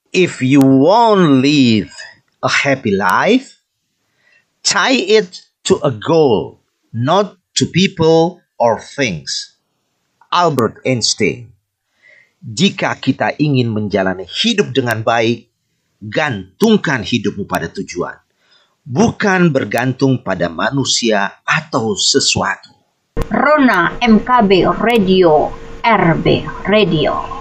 If you want live a happy life, tie it to a goal, not to people or things. Albert Einstein. Jika kita ingin menjalani hidup dengan baik, gantungkan hidupmu pada tujuan, bukan bergantung pada manusia atau sesuatu. Rona MKB Radio, RB Radio.